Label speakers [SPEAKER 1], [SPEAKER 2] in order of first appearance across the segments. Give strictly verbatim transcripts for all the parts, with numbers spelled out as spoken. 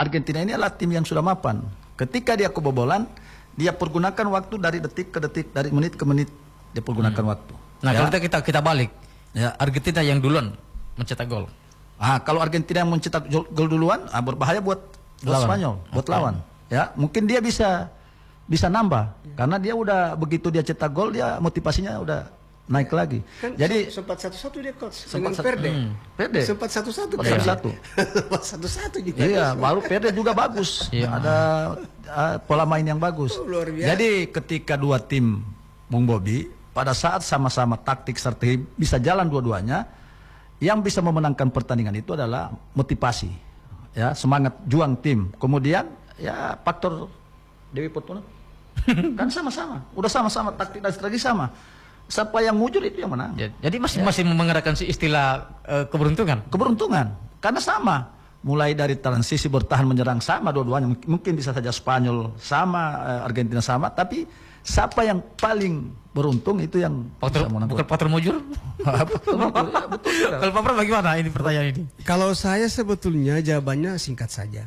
[SPEAKER 1] Argentina ini adalah tim yang sudah mapan. Ketika dia kebobolan, dia pergunakan waktu dari detik ke detik, dari menit ke menit dia pergunakan hmm. waktu.
[SPEAKER 2] Nah,
[SPEAKER 1] ya.
[SPEAKER 2] kalau kita kita balik, ya Argentina yang duluan mencetak gol.
[SPEAKER 1] Ah, kalau Argentina yang mencetak gol duluan, ah, berbahaya buat, buat Spanyol, buat okay. lawan. Ya, mungkin dia bisa bisa nambah ya. Karena dia udah begitu dia cetak gol, dia motivasinya udah naik ya. lagi.
[SPEAKER 3] Kan
[SPEAKER 1] jadi
[SPEAKER 3] sempat satu-satu dia coach
[SPEAKER 1] sempat
[SPEAKER 3] dengan Perde.
[SPEAKER 1] Hmm. Perde.
[SPEAKER 3] Sempat satu-satu
[SPEAKER 1] kan. Satu-satu.
[SPEAKER 3] Sempat satu-satu juga.
[SPEAKER 1] Iya, baru Perde juga bagus. Ya. Ada uh, pola main yang bagus. Oh, luar biasa. Jadi ketika dua tim Bung Bobby pada saat sama-sama taktik strategi bisa jalan dua-duanya, yang bisa memenangkan pertandingan itu adalah motivasi. Ya, semangat juang tim. Kemudian ya faktor Dewi Fortuna. Kan sama-sama, udah sama-sama taktik dan strategi sama. Siapa yang mujur itu yang menang.
[SPEAKER 2] Jadi masih ya. masih menggerakkan si istilah uh, keberuntungan.
[SPEAKER 1] Keberuntungan, karena sama. Mulai dari transisi bertahan menyerang sama dua-duanya. Mungkin bisa saja Spanyol sama, uh, Argentina sama, tapi siapa yang paling beruntung itu yang
[SPEAKER 2] faktor, bukan faktor mujur.
[SPEAKER 1] ya, betul.
[SPEAKER 2] Kalau Pak Pram bagaimana ini pertanyaan ini?
[SPEAKER 3] Kalau saya sebetulnya jawabannya singkat saja.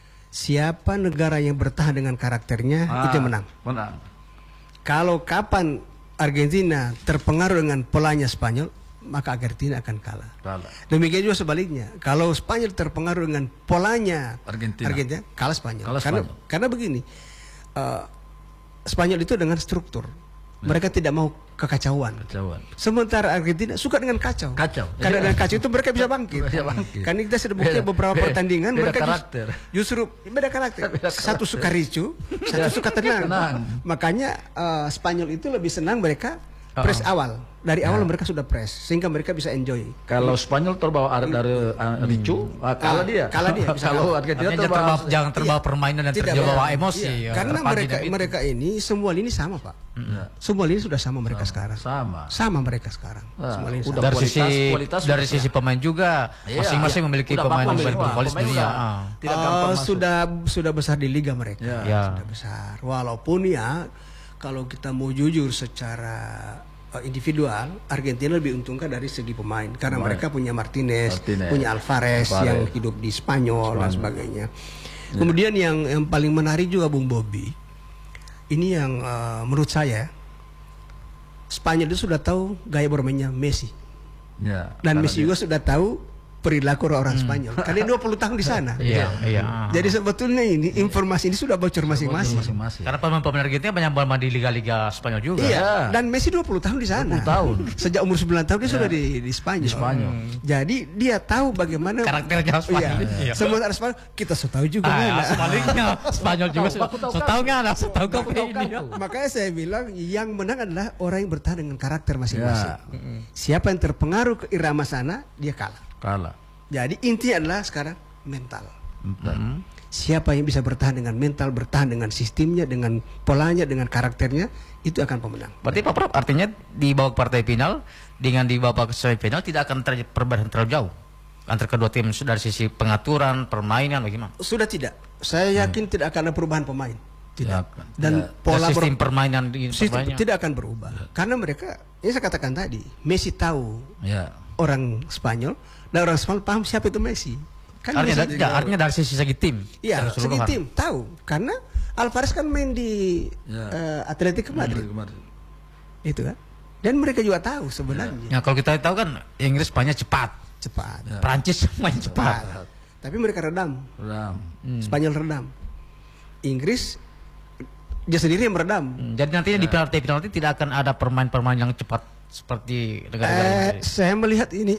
[SPEAKER 3] Siapa negara yang bertahan dengan karakternya ah, itu yang menang.
[SPEAKER 1] Menang.
[SPEAKER 3] Kalau kapan Argentina terpengaruh dengan polanya Spanyol, maka Argentina akan kalah. kalah. Demikian juga sebaliknya. Kalau Spanyol terpengaruh dengan polanya Argentina, Argentina kalah Spanyol. Kalah karena Spanyol. karena begini, uh, Spanyol itu dengan struktur. Mereka tidak mau kekacauan. Kacauan. Sementara Argentina suka dengan kacau. Kacau. Karena dengan kacau itu mereka bisa bangkit. Bisa bangkit. Karena kita sudah bukti beberapa beda, pertandingan beda mereka karakter. Justru beda karakter. Beda karakter. Satu suka ricu, satu suka tenang. tenang. Makanya uh, Spanyol itu lebih senang mereka press uh -oh. awal. Dari awal ya. mereka sudah press sehingga mereka bisa enjoy.
[SPEAKER 1] Kalau Spanyol terbawa dari uh, ricu, hmm. uh, kalah dia.
[SPEAKER 3] Kalah dia.
[SPEAKER 1] Kalau Argentina terbawa,
[SPEAKER 2] terbawa, jangan terbawa iya. permainan dan terbawa emosi.
[SPEAKER 3] Iya. Ya, karena mereka mereka ini semua lini sama, Pak. Hmm. Semua lini sudah sama mereka sama. sekarang. Sama. Sama mereka sekarang.
[SPEAKER 1] Nah,
[SPEAKER 3] semua lini
[SPEAKER 1] sama.
[SPEAKER 2] Dari
[SPEAKER 1] kualitas,
[SPEAKER 2] sisi
[SPEAKER 1] kualitas
[SPEAKER 2] dari sisi pemain juga masing-masing iya. memiliki udah pemain yang berkualitas dunia.
[SPEAKER 3] Tidak uh, sudah sudah besar di liga mereka.
[SPEAKER 1] Ya.
[SPEAKER 3] Ya. Sudah besar. Walaupun ya kalau kita mau jujur secara individual, Argentina lebih untungkan dari segi pemain karena pemain. mereka punya Martinez, Martinez. punya Alvarez, Alvarez yang hidup di Spanyol, Spanyol. dan sebagainya. Ya. Kemudian yang yang paling menarik juga Bung Bobby, ini yang uh, menurut saya Spanyol itu sudah tahu gaya bermainnya Messi, ya, dan Messi dia... juga sudah tahu perilaku orang hmm. Spanyol. Karena dua puluh tahun di sana.
[SPEAKER 2] Iya, iya.
[SPEAKER 3] Jadi sebetulnya ini informasi ini sudah bocor masing-masing.
[SPEAKER 2] Karena pemain-pemain Argentina banyak bermain di liga-liga Spanyol juga.
[SPEAKER 3] Iya. Dan Messi dua puluh tahun di sana.
[SPEAKER 1] dua puluh tahun.
[SPEAKER 3] Sejak umur sembilan tahun dia ya. sudah di di Spanyol. Di Spanyol. Hmm. Jadi dia tahu bagaimana
[SPEAKER 2] karakternya Spanyol.
[SPEAKER 3] Iya. Sementara Spanyol kita sudah tahu juga.
[SPEAKER 2] Ah, ya, sebaliknya Spanyol juga sudah tahu nggak? Sudah tahu kok ini.
[SPEAKER 3] Makanya saya bilang yang menang adalah orang yang bertahan dengan karakter masing-masing. Siapa yang terpengaruh ke irama sana dia kalah.
[SPEAKER 1] Kalah.
[SPEAKER 3] Jadi intinya adalah sekarang mental. Mm-hmm. Siapa yang bisa bertahan dengan mental, bertahan dengan sistemnya, dengan polanya, dengan karakternya, itu akan pemenang.
[SPEAKER 2] Berarti Pak Prof, artinya di babak partai final dengan di babak semifinal tidak akan terjadi perbedaan terlalu jauh antara kedua tim dari sisi pengaturan, permainan, bagaimana?
[SPEAKER 3] Sudah tidak. Saya yakin hmm. tidak akan ada perubahan pemain. Tidak. Ya, Dan
[SPEAKER 2] ya.
[SPEAKER 3] pola
[SPEAKER 2] sistem permainan di
[SPEAKER 3] sistem tidak akan berubah. Ya. Karena mereka, ini saya katakan tadi, Messi tahu
[SPEAKER 1] ya.
[SPEAKER 3] orang Spanyol. Dan orang Spanyol paham siapa itu Messi.
[SPEAKER 2] Kan artinya, Messi da, artinya dari sisi segi tim.
[SPEAKER 3] Iya, segi tim tahu. Karena Alvarez kan main di ya. uh, Atletico Madrid. Madrid. Itu kan. Dan mereka juga tahu sebenarnya.
[SPEAKER 2] Ya, kalau kita tahu kan Inggris mainnya cepat,
[SPEAKER 3] cepat.
[SPEAKER 2] Ya. Prancis main cepat. cepat.
[SPEAKER 3] Tapi mereka redam.
[SPEAKER 1] Redam.
[SPEAKER 3] Hmm. Spanyol redam. Inggris dia sendiri yang meredam.
[SPEAKER 2] Hmm. Jadi nantinya ya. di penalti-penalti tidak akan ada permain-permain yang cepat seperti negara-negara.
[SPEAKER 3] Eh, saya melihat ini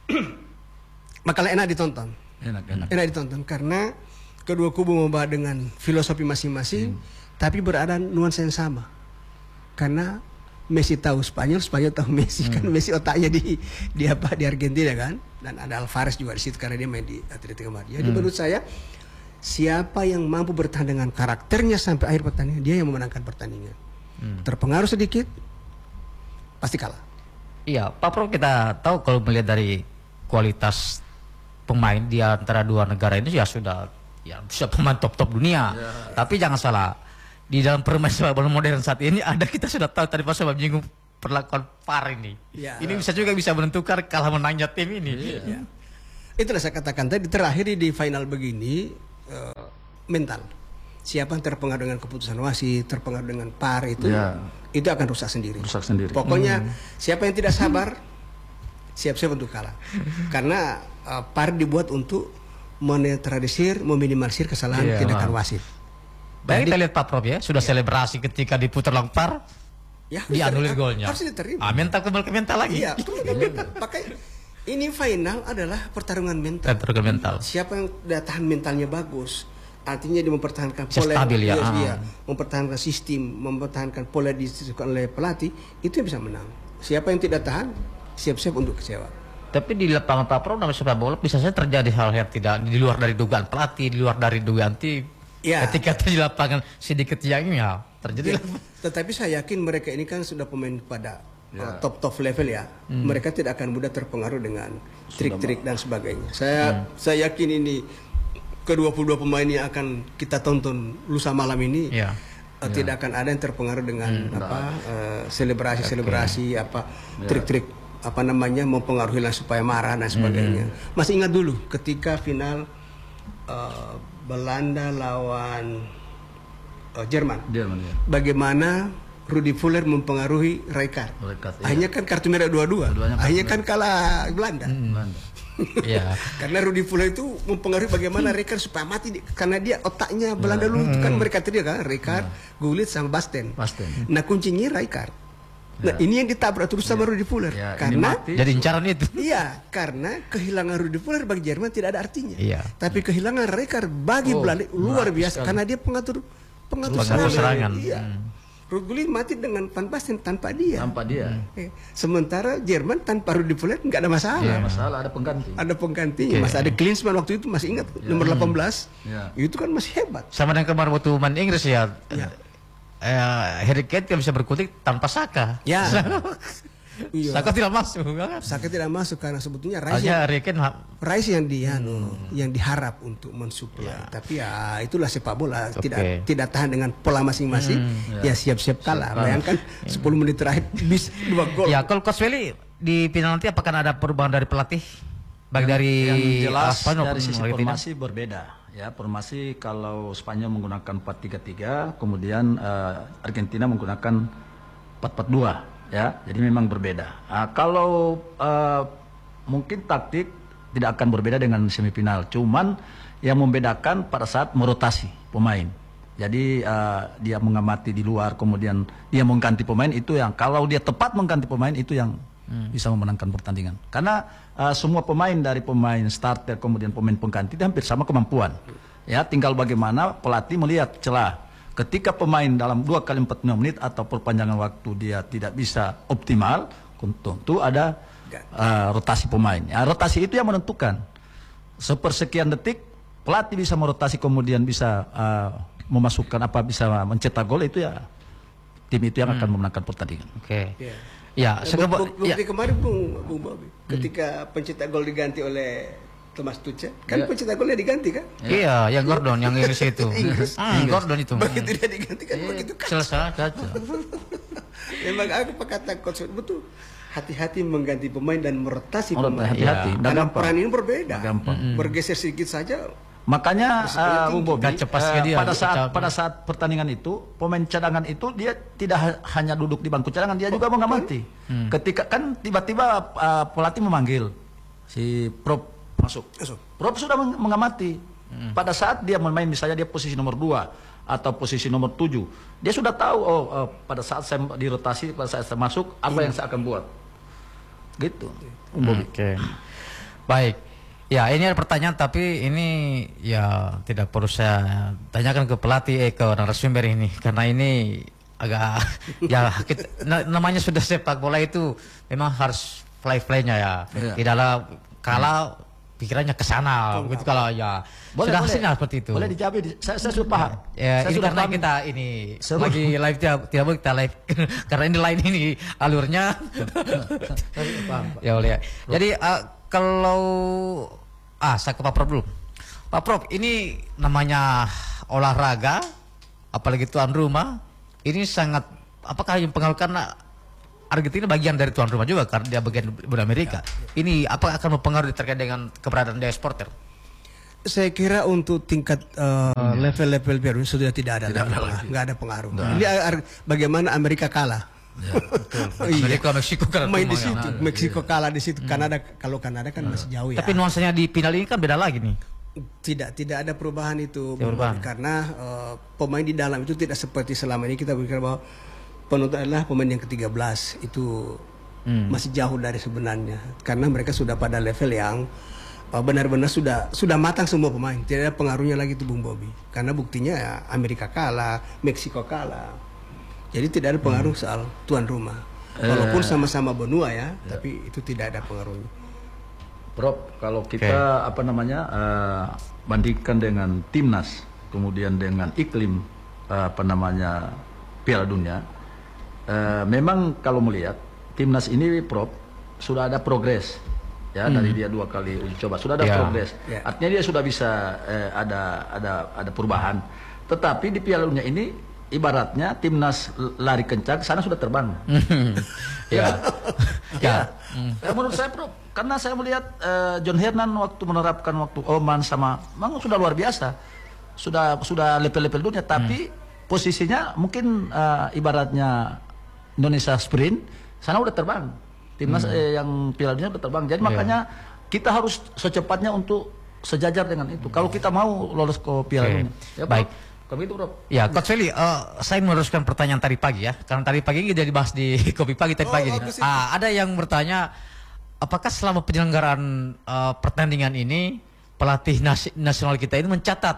[SPEAKER 3] makalah enak ditonton.
[SPEAKER 1] Enak, enak.
[SPEAKER 3] Enak ditonton karena kedua kubu membawa dengan filosofi masing-masing, hmm. tapi berada nuansa yang sama. Karena Messi tahu Spanyol, Spanyol tahu Messi, hmm. kan Messi otaknya di di apa di Argentina kan, dan ada Alvarez juga di situ karena dia main di Atletico Madrid. Jadi hmm. menurut saya siapa yang mampu bertahan dengan karakternya sampai akhir pertandingan, dia yang memenangkan pertandingan. Hmm. Terpengaruh sedikit, pasti kalah.
[SPEAKER 2] Iya, Pak Prof, kita tahu kalau melihat dari kualitas pemain di antara dua negara ini ya sudah ya sudah pemain top-top dunia. Ya. Tapi jangan salah, di dalam permainan sepak bola modern saat ini ada kita sudah tahu tadi Pak Sobat menyinggung perlakuan V A R ini. Ya. Ini bisa juga bisa menentukan kalah menangnya tim ini.
[SPEAKER 3] Ya. Ya. Itulah saya katakan tadi terakhir di final begini uh, mental. Siapa yang terpengaruh dengan keputusan wasit, terpengaruh dengan P A R itu, ya. itu akan rusak sendiri.
[SPEAKER 1] Rusak sendiri.
[SPEAKER 3] Pokoknya hmm. siapa yang tidak sabar, siap-siap untuk kalah. Karena uh, P A R dibuat untuk menetralisir, meminimalisir kesalahan yeah. tindakan wasit.
[SPEAKER 2] Baik, kita lihat Pak Prof ya, sudah yeah. selebrasi ketika diputar lang P A R, ya, dianulir golnya. Harus diterima. Ah, mental kembali ke mental lagi. Iya,
[SPEAKER 3] pakai ini final adalah pertarungan mental.
[SPEAKER 2] Pertarungan mental.
[SPEAKER 3] Siapa yang daya tahan mentalnya bagus, artinya dia mempertahankan pola
[SPEAKER 2] stabil, ya.
[SPEAKER 3] dia, mempertahankan sistem, mempertahankan pola disukai oleh pelatih, itu yang bisa menang. Siapa yang tidak tahan, siap-siap untuk kecewa.
[SPEAKER 2] Tapi di lapangan Pak Prof namanya sepak bola bisa saja terjadi hal yang tidak di luar dari dugaan pelatih, di luar dari dugaan tim. Ya. Ketika di lapangan sedikit yang ini ya terjadi. Ya.
[SPEAKER 3] Tetapi saya yakin mereka ini kan sudah pemain pada ya. top top level ya. Hmm. Mereka tidak akan mudah terpengaruh dengan trik-trik dan sebagainya. Saya hmm. saya yakin ini kedua puluh dua pemain yang akan kita tonton lusa malam ini ya. uh, ya. tidak akan ada yang terpengaruh dengan hmm, apa selebrasi-selebrasi uh, okay. apa trik-trik ya. apa namanya mempengaruhi lah supaya marah dan sebagainya. Hmm. Masih ingat dulu ketika final uh, Belanda lawan uh, Jerman. Jerman ya. Bagaimana Rudi Fuller mempengaruhi Rijkaard. Rijkaard ya. Akhirnya kan kartu merah dua-dua. Akhirnya kan kalah Belanda. Hmm. Belanda. Ya. Karena Rudi Fuller itu mempengaruhi bagaimana Rijkaard supaya mati di, karena dia otaknya Belanda dulu hmm. kan mereka tadi kan Rijkaard, hmm. Gullit sama Basten. Basten. Nah kuncinya Rijkaard. Nah ya. ini yang ditabrak terus sama ya. Rudi Fuller ya, karena
[SPEAKER 2] jadi incaran itu.
[SPEAKER 3] Iya, karena kehilangan Rudi Fuller bagi Jerman tidak ada artinya. Iya. Tapi kehilangan Rijkaard bagi oh, Belanda luar biasa sekali. Karena dia pengatur pengatur, pengatur serangan. serangan. Iya. Hmm. Rudi mati dengan Van Basten tanpa dia.
[SPEAKER 1] Tanpa dia.
[SPEAKER 3] Hmm. Sementara Jerman tanpa Rudi Fuller nggak ada masalah.
[SPEAKER 1] Iya, masalah ada pengganti.
[SPEAKER 3] Ada penggantinya. Okay. Masih ada Klinsmann waktu itu masih ingat ya. nomor delapan belas. Ya. Itu kan masih hebat.
[SPEAKER 2] Sama dengan kemarin waktu main Inggris ya. ya. Uh, Harry Kane tidak bisa berkutik tanpa Saka. Ya. Iya. Saka tidak masuk. Kan?
[SPEAKER 3] Saka tidak masuk karena sebetulnya Rice yang, Rice yang dia hmm. yang diharap untuk mensuplai. Ya. Tapi ya itulah sepak bola okay. tidak tidak tahan dengan pola masing-masing. Hmm. Ya siap-siap kalah. Siap. Bayangkan hmm. sepuluh menit terakhir bis dua gol.
[SPEAKER 2] Ya kalau Coach Feli di final nanti apakah ada perubahan dari pelatih? Baik dari
[SPEAKER 1] yang jelas uh, dari sisi formasi berbeda. Ya, formasi kalau Spanyol menggunakan empat tiga tiga, kemudian uh, Argentina menggunakan empat empat dua, ya. Jadi memang berbeda. Uh, kalau uh, mungkin taktik tidak akan berbeda dengan semifinal, cuman yang membedakan pada saat merotasi pemain. Jadi uh, dia mengamati di luar, kemudian dia mengganti pemain itu yang kalau dia tepat mengganti pemain itu yang hmm. bisa memenangkan pertandingan. Karena Uh, semua pemain dari pemain starter kemudian pemain pengganti itu hampir sama kemampuan. Ya, tinggal bagaimana pelatih melihat celah. Ketika pemain dalam dua kali empat puluh lima menit atau perpanjangan waktu dia tidak bisa optimal, tentu ada uh, rotasi pemain. Ya, rotasi itu yang menentukan. Sepersekian detik pelatih bisa merotasi kemudian bisa uh, memasukkan apa bisa mencetak gol itu ya tim itu yang hmm. akan memenangkan pertandingan.
[SPEAKER 2] Oke. Okay.
[SPEAKER 3] Yeah.
[SPEAKER 2] Ya,
[SPEAKER 3] sebelum ya. kemarin Bung Bung Bobby, ketika hmm. pencetak gol diganti oleh Thomas Tuchel, kan ya. pencetak golnya diganti kan?
[SPEAKER 2] Ya. Iya, yang Gordon yang Inggris itu. Inggris. Ah, Inggris. Gordon itu.
[SPEAKER 3] Begitu dia diganti kan ya. begitu kacau.
[SPEAKER 2] Selesai kacau.
[SPEAKER 3] Memang aku kata coach betul. Hati-hati mengganti pemain dan merotasi
[SPEAKER 1] oh, pemain. Hati-hati.
[SPEAKER 3] Ya. Karena peran ini berbeda.
[SPEAKER 1] Gampang.
[SPEAKER 3] Mm-hmm. Bergeser sedikit saja.
[SPEAKER 1] Makanya uh, Bung Bobby, uh,
[SPEAKER 2] dia,
[SPEAKER 1] pada saat pada saat pertandingan itu pemain cadangan itu dia tidak ha hanya duduk di bangku cadangan, dia juga mengamati. Hmm. Ketika kan tiba-tiba uh, pelatih memanggil si Prof masuk. masuk. Prof sudah meng mengamati. Hmm. Pada saat dia bermain misalnya dia posisi nomor dua atau posisi nomor tujuh, dia sudah tahu oh uh, pada saat saya dirotasi pada saat saya masuk apa hmm. yang saya akan buat. Gitu.
[SPEAKER 2] Hmm. Oke. Okay. Baik. Ya, ini ada pertanyaan tapi ini ya tidak perlu saya tanyakan ke pelatih eh ke narasumber ini karena ini agak ya kita, namanya sudah sepak bola itu memang harus play-playnya ya. Ya. Tidaklah kalah pikirannya ke sana begitu kalau ya boleh, sudah hasilnya seperti itu.
[SPEAKER 1] Boleh dijawab, saya, saya sudah paham.
[SPEAKER 2] Ya, saya ini sudah karena paham. Kita ini Seru. lagi live tidak tidak boleh kita live karena ini lain ini alurnya.
[SPEAKER 1] Paham,
[SPEAKER 2] ya boleh. Jadi uh, kalau ah saya ke Pak Prof dulu. Pak Prof, ini namanya olahraga, apalagi tuan rumah, ini sangat apakah yang pengaruh karena Argentina bagian dari tuan rumah juga karena dia bagian dari Amerika. Ya, ya. Ini apa akan mempengaruhi terkait dengan keberadaan dia supporter?
[SPEAKER 3] Saya kira untuk tingkat level-level uh, Piala Dunia sudah tidak ada, tidak lagi, ada, nggak ada pengaruh. Nah. Ini bagaimana Amerika kalah. Ya, betul. Amerika Meksiko kalah main di situ, ya. Meksiko kalah di situ. Hmm. Kanada kalau Kanada kan hmm. masih jauh ya.
[SPEAKER 2] Tapi nuansanya di final ini kan beda lagi nih.
[SPEAKER 3] Tidak, tidak ada perubahan itu, perubahan. Karena uh, pemain di dalam itu tidak seperti selama ini kita berpikir bahwa penonton adalah pemain yang ke tiga belas itu hmm. masih jauh dari sebenarnya. Karena mereka sudah pada level yang benar-benar sudah sudah matang semua pemain, tidak ada pengaruhnya lagi tuh Bung Bobby. Karena buktinya ya Amerika kalah, Meksiko kalah, jadi tidak ada pengaruh hmm. soal tuan rumah. Walaupun sama-sama benua ya, ya, tapi itu tidak ada pengaruhnya.
[SPEAKER 1] Prof, kalau kita okay. apa namanya uh, bandingkan dengan timnas, kemudian dengan iklim uh, apa namanya Piala Dunia, uh, memang kalau melihat timnas ini, Prof, sudah ada progres. Ya, hmm. dari dia dua kali uji coba sudah ada yeah. progres. Yeah. Artinya dia sudah bisa eh, ada ada ada perubahan. Tetapi di Piala Dunia ini ibaratnya timnas lari kencang sana sudah terbang. ya. ya. ya. Menurut saya, Bro, karena saya melihat eh, John Hernan waktu menerapkan waktu Oman sama memang sudah luar biasa. Sudah sudah level-level dunia, tapi hmm. posisinya mungkin eh, ibaratnya Indonesia sprint sana udah terbang. Timnas hmm. eh, yang Piala Dunia udah terbang. Jadi yeah. makanya kita harus secepatnya untuk sejajar dengan itu. Kalau kita mau lolos ke Piala okay. Dunia. Ya, baik. Kalau itu, Bro.
[SPEAKER 2] Ya, Coach Feli, uh, saya meneruskan pertanyaan tadi pagi ya. Karena tadi pagi ini jadi dibahas di Kopi Pagi tadi oh, pagi. Nih. Ah, ada yang bertanya, apakah selama penyelenggaraan uh, pertandingan ini pelatih nas nasional kita ini mencatat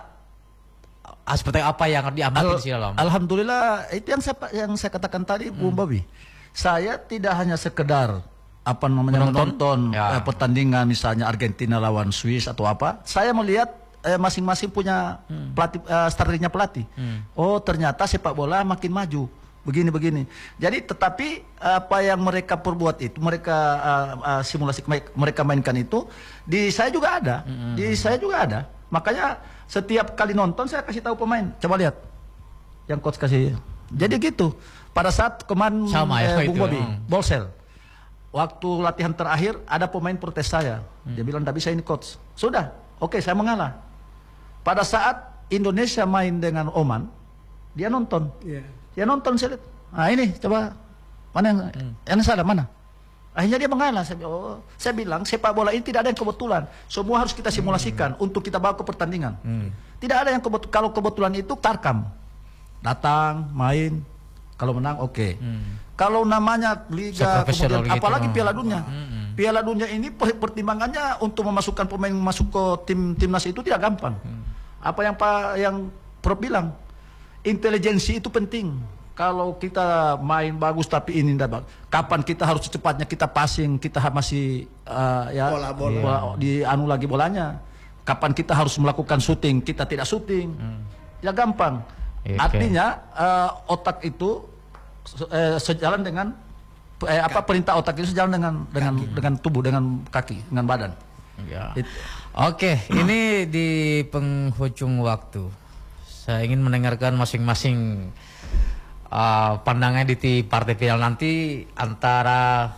[SPEAKER 2] uh, seperti apa yang diamati Al di dalam?
[SPEAKER 1] Alhamdulillah, itu yang saya yang saya katakan tadi, hmm. Bung Bobby. Saya tidak hanya sekedar apa namanya menonton, menonton ya. eh, pertandingan misalnya Argentina lawan Swiss atau apa. Saya melihat masing-masing eh, punya hmm. pelatih, eh, strateginya pelatih. Hmm. Oh, ternyata sepak bola makin maju begini-begini. Jadi tetapi apa yang mereka perbuat itu, mereka uh, uh, simulasi mereka mainkan itu di saya juga ada. Hmm. Di saya juga ada. Makanya setiap kali nonton saya kasih tahu pemain, coba lihat yang coach kasih. Jadi gitu. Pada saat kemarin
[SPEAKER 2] ya,
[SPEAKER 1] eh, Bung Bobby, hmm. Bolsel, waktu latihan terakhir ada pemain protes saya. Hmm. Dia bilang, tidak bisa ini coach. Sudah, oke okay, saya mengalah. Pada saat Indonesia main dengan Oman, dia nonton. Yeah. Dia nonton, saya lihat. Nah ini, coba, mana yang, hmm. yang salah, mana? Akhirnya dia mengalah. Saya, oh, saya bilang, sepak bola ini tidak ada yang kebetulan. Semua harus kita simulasikan hmm. untuk kita bawa ke pertandingan. Hmm. Tidak ada yang kebetulan. Kalau kebetulan itu tarkam. Datang, main. Kalau menang oke. Okay. Hmm. Kalau namanya liga kemudian gitu. Apalagi Piala Dunia. Hmm. Piala Dunia ini pertimbangannya untuk memasukkan pemain masuk ke tim timnas itu tidak gampang. Hmm. Apa yang Pak yang Prof bilang, intelijensi itu penting. Kalau kita main bagus tapi ini tidak bagus, kapan kita harus secepatnya kita passing, kita masih uh, ya bola, bola. Bola, di anu lagi bolanya. Kapan kita harus melakukan syuting, kita tidak syuting. Hmm. Ya gampang. Okay. Artinya uh, otak itu uh, sejalan dengan eh, apa perintah otak itu sejalan dengan dengan kaki. dengan tubuh, dengan kaki, dengan badan.
[SPEAKER 2] Ya. Oke, okay. ini di penghujung waktu saya ingin mendengarkan masing-masing uh, pandangan di partai final nanti antara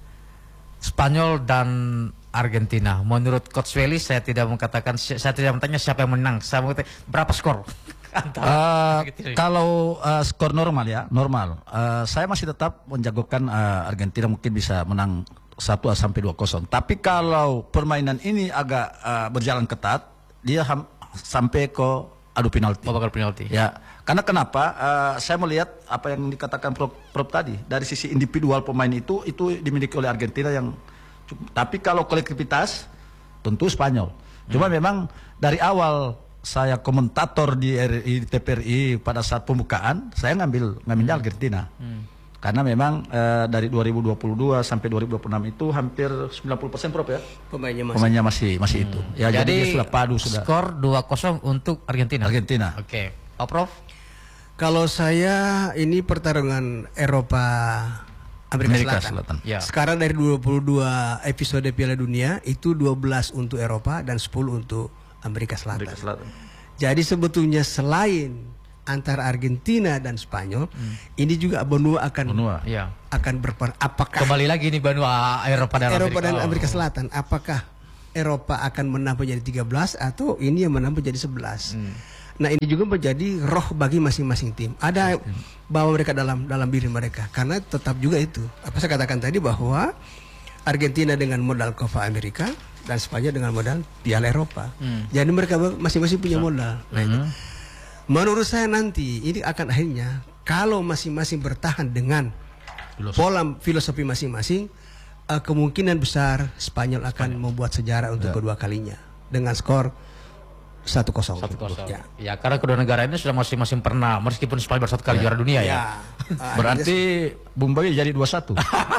[SPEAKER 2] Spanyol dan Argentina. Menurut Coach Feli, saya tidak mengatakan, saya tidak bertanya siapa yang menang. Saya mau berapa skor?
[SPEAKER 1] Uh, kalau uh, skor normal ya, normal. Uh, saya masih tetap menjagokan uh, Argentina mungkin bisa menang satu sampai dua kosong. Tapi kalau permainan ini agak uh, berjalan ketat, dia sampai ke adu penalti.
[SPEAKER 2] Oh, bakal penalti.
[SPEAKER 1] Ya, karena kenapa? Uh, saya melihat apa yang dikatakan Prof, Prof tadi, dari sisi individual pemain itu itu dimiliki oleh Argentina yang cukup. Tapi kalau kolektivitas tentu Spanyol. Cuma hmm. memang dari awal saya komentator di, di T P R I pada saat pembukaan, saya ngambil ngambilnya hmm. Argentina. Hmm. Karena memang eh, dari dua ribu dua puluh dua sampai dua ribu dua puluh enam itu hampir sembilan puluh persen Prof ya.
[SPEAKER 3] Pemainnya masih
[SPEAKER 1] pemainnya masih, masih hmm. itu. Ya jadi, jadi dia sudah padu sudah.
[SPEAKER 2] Skor dua kosong untuk Argentina.
[SPEAKER 1] Argentina.
[SPEAKER 2] Oke. Okay. Pak Prof.
[SPEAKER 3] Kalau saya ini pertarungan Eropa Amerika, Amerika Selatan. Selatan. Ya. Sekarang dari dua puluh dua episode Piala Dunia itu dua belas untuk Eropa dan sepuluh untuk Amerika Selatan. Amerika Selatan. Jadi sebetulnya selain antara Argentina dan Spanyol, hmm. ini juga benua akan
[SPEAKER 2] benua, ya.
[SPEAKER 3] akan berperan. Apakah
[SPEAKER 2] kembali lagi nih benua Eropa dan
[SPEAKER 3] Eropa
[SPEAKER 2] Amerika,
[SPEAKER 3] dan Amerika Selatan? Apakah Eropa akan menang menjadi tiga belas atau ini yang menang menjadi sebelas. Hmm. Nah, ini juga menjadi roh bagi masing-masing tim. Ada bawa mereka dalam dalam diri mereka, karena tetap juga itu. Apa saya katakan tadi bahwa Argentina dengan modal Copa America dan Spanyol dengan modal Piala Eropa. Hmm. Jadi mereka masing-masing punya modal. Nah, itu. Menurut saya nanti ini akan akhirnya kalau masing-masing bertahan dengan filosofi. pola filosofi masing-masing, uh, kemungkinan besar Spanyol akan Spanyol. membuat sejarah untuk ya. kedua kalinya dengan skor satu kosong.
[SPEAKER 2] Ya. ya, karena kedua negara ini sudah masing-masing pernah, meskipun Spanyol baru satu kali ya. juara dunia ya. ya.
[SPEAKER 1] Uh, Berarti Bung Bobi jadi dua satu.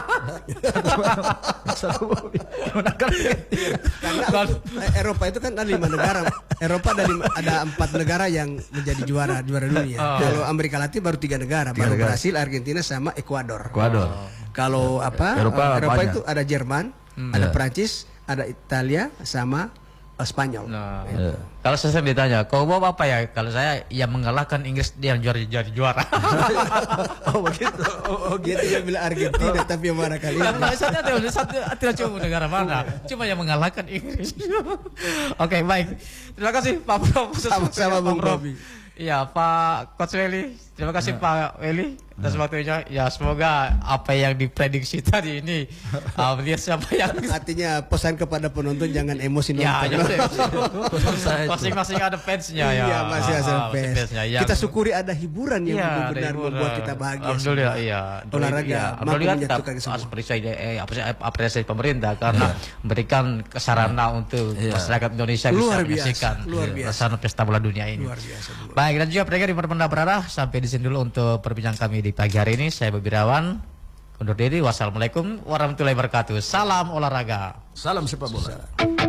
[SPEAKER 3] Karena Eropa itu kan ada lima negara. Eropa ada lima, ada empat negara yang menjadi juara juara dunia. Oh. Kalau Amerika Latin baru tiga negara, tiga baru negara. Brasil, Argentina sama Ekuador.
[SPEAKER 1] Ekuador.
[SPEAKER 3] Oh. Kalau apa?
[SPEAKER 1] Eropa,
[SPEAKER 3] Eropa itu ada Jerman, hmm. ada Prancis, ada Italia sama Spanyol.
[SPEAKER 2] Nah, ya. Kalau saya ditanya, kau mau apa ya? Kalau saya yang mengalahkan Inggris dia yang juara jadi juara.
[SPEAKER 3] Oh begitu. Oh, oh gitu ya bilang Argentina, tapi yang mana kali ini?
[SPEAKER 2] Misalnya tidak cuma negara mana, cuma yang mengalahkan Inggris. Oke, okay, baik. Terima kasih Pak Prof.
[SPEAKER 3] Sama-sama Bung Robi.
[SPEAKER 2] Iya, Pak Coach Weli. Terima kasih ya. Pak Weli atas waktunya. Ya, semoga apa yang diprediksi tadi ini uh, lihat siapa yang
[SPEAKER 3] artinya pesan kepada penonton jangan emosi nonton.
[SPEAKER 2] Ya, masing-masing ada fansnya ya.
[SPEAKER 3] Iya, masih ada uh, fans. Yang... Kita syukuri ada hiburan yang ya, benar membuat kita bahagia.
[SPEAKER 2] Alhamdulillah, iya.
[SPEAKER 3] Olahraga
[SPEAKER 2] ya, mampu menyatukan semua. Apresiasi eh, apresiasi pemerintah karena ya. memberikan sarana untuk ya. masyarakat Indonesia
[SPEAKER 3] luar
[SPEAKER 2] bisa menyaksikan suasana pesta bola dunia ini.
[SPEAKER 3] Luar biasa.
[SPEAKER 2] Baik, dan juga pendengar di mana berada, sampai di sini dulu untuk perbincangan kami di pagi hari ini. Saya Bobi Irawan undur diri. Wassalamualaikum warahmatullahi wabarakatuh. Salam olahraga.
[SPEAKER 1] Salam sepak bola.